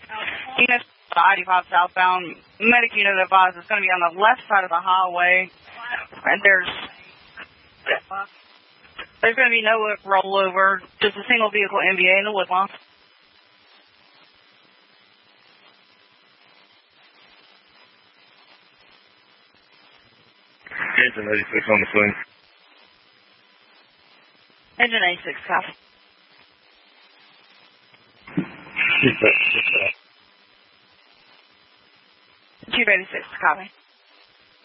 Unit 95 southbound. Medic unit advised it's going to be on the left side of the highway. And there's going to be no rollover, just a single vehicle MVA in the woodlawn. Engine 86 on the scene. Engine 86, copy. Keep that. Chief 86, copy.